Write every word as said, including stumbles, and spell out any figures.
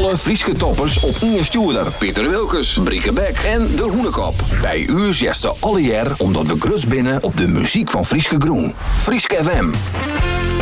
Alle Frieske toppers op Inge Stuurder, Pieter Wilkes, Brieke Beck en De Hoenekop. Bij u zesde alle jaar omdat we grus binnen op de muziek van Frieske Groen. Frieske F M.